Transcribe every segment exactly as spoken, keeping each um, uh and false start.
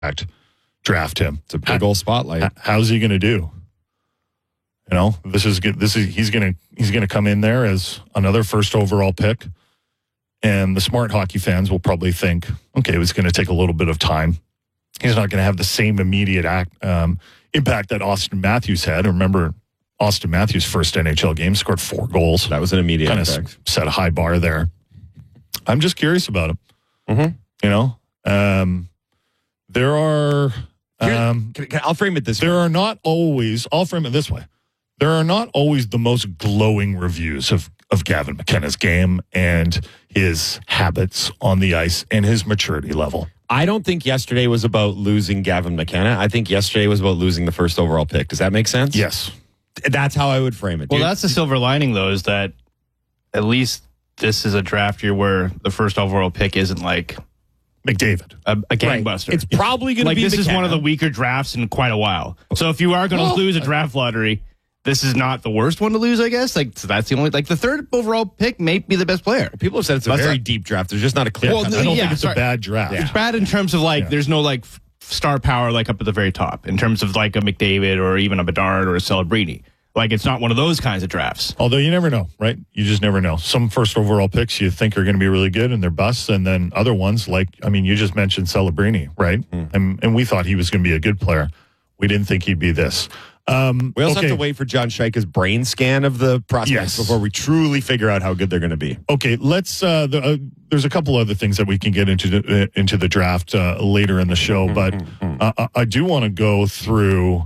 draft him. It's a big old spotlight. How's he going to do? You know, this is good. This is he's going to he's going to come in there as another first overall pick, and the smart hockey fans will probably think, okay, it's going to take a little bit of time. He's not going to have the same immediate act, um, impact that Austin Matthews had. Remember, Austin Matthews' first N H L game scored four goals. That was an immediate kind impact. of set a high bar there. I'm just curious about him. Mm-hmm. You know, um, there are. Um, Here, can, can, I'll frame it this there way. are not always. I'll frame it this way. There are not always the most glowing reviews of of Gavin McKenna's game and his habits on the ice and his maturity level. I don't think yesterday was about losing Gavin McKenna. I think yesterday was about losing the first overall pick. Does that make sense? Yes. That's how I would frame it. Well, dude. that's the silver lining, though, is that at least this is a draft year where the first overall pick isn't like McDavid. a, a gangbuster. Right. It's probably going like to be this McKenna. is one of the weaker drafts in quite a while. So if you are going to Well, lose a draft lottery, this is not the worst one to lose, I guess. Like so that's the only like the third overall pick may be the best player. People have said it's a That's very not- deep draft. There's just not a clear. Well, cut. I don't yeah, think it's sorry. a bad draft. It's bad in terms of like Yeah. there's no like f- star power like up at the very top in terms of like a McDavid or even a Bedard or a Celebrini. Like it's not one of those kinds of drafts. Although you never know, right? You just never know. Some first overall picks you think are going to be really good and they're busts, and then other ones like, I mean, you just mentioned Celebrini, right? Mm. And, and we thought he was going to be a good player. We didn't think he'd be this. Um, We also okay. have to wait for John Scheika's brain scan of the prospects Yes. before we truly figure out how good they're going to be. Okay, let's. Uh, the, uh, there's a couple other things that we can get into the, uh, into the draft uh, later in the show, but uh, I- I do want to go through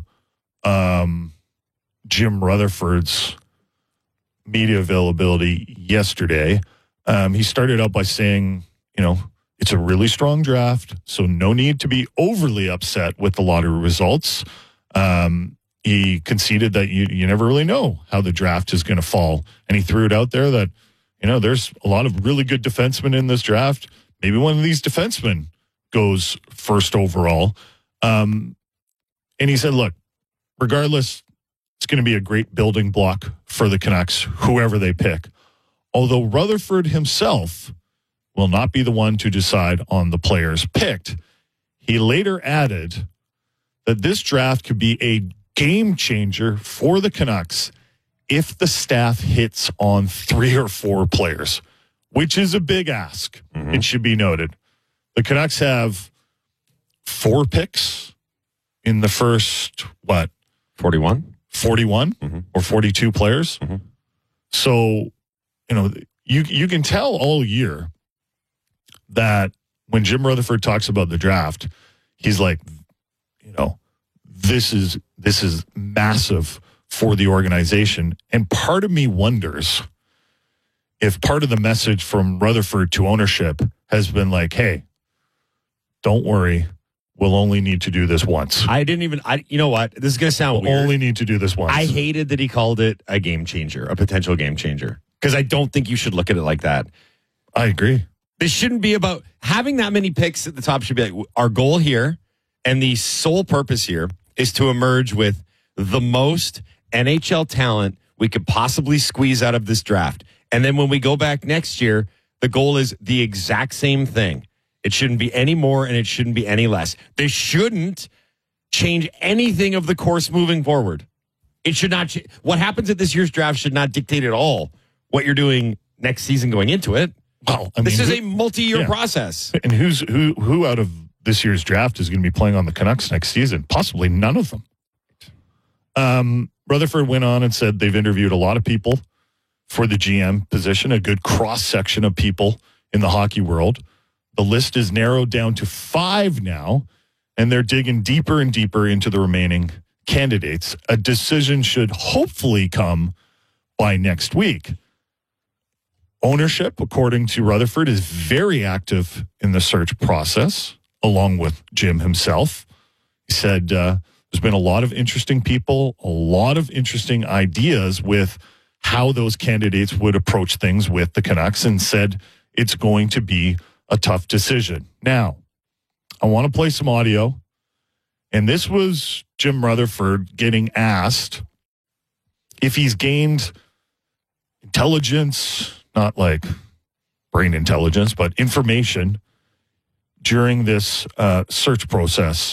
um, Jim Rutherford's media availability yesterday. Um, he started out by saying, you know, it's a really strong draft, so no need to be overly upset with the lottery results. Um, he conceded that you, you never really know how the draft is going to fall. And he threw it out there that, you know, there's a lot of really good defensemen in this draft. Maybe one of these defensemen goes first overall. Um, and he said, look, regardless, it's going to be a great building block for the Canucks, whoever they pick. Although Rutherford himself will not be the one to decide on the players picked. He later added that this draft could be a game changer for the Canucks if the staff hits on three or four players, which is a big ask. Mm-hmm. It should be noted. The Canucks have four picks in the first, what, forty-one? forty-one Mm-hmm. or forty-two players. Mhm. So, you know, you you can tell all year that when Jim Rutherford talks about the draft, he's like, you know, this is this is massive for the organization. And part of me wonders if part of the message from Rutherford to ownership has been like, hey, don't worry, we'll only need to do this once. I didn't even, I. you know what? This is going to sound We'll weird. only need to do this once. I hated that he called it a game changer, a potential game changer, because I don't think you should look at it like that. I agree. This shouldn't be about having that many picks at the top. Should be like our goal here, and the sole purpose here is to emerge with the most N H L talent we could possibly squeeze out of this draft. And then when we go back next year, the goal is the exact same thing. It shouldn't be any more and it shouldn't be any less. This shouldn't change anything of the course moving forward. It should not. Ch- what happens at this year's draft should not dictate at all what you're doing next season going into it. Well, I This mean, is who- a multi-year yeah. process. And who's who? Who out of this year's draft is going to be playing on the Canucks next season? Possibly none of them. Um, Rutherford went on and said they've interviewed a lot of people for the G M position, a good cross section of people in the hockey world. The list is narrowed down to five now, and they're digging deeper and deeper into the remaining candidates. A decision should hopefully come by next week. Ownership, according to Rutherford, is very active in the search process, along with Jim himself. He said uh, there's been a lot of interesting people, a lot of interesting ideas with how those candidates would approach things with the Canucks, and said it's going to be a tough decision. Now, I want to play some audio, and this was Jim Rutherford getting asked if he's gained intelligence, not like brain intelligence, but information during this uh, search process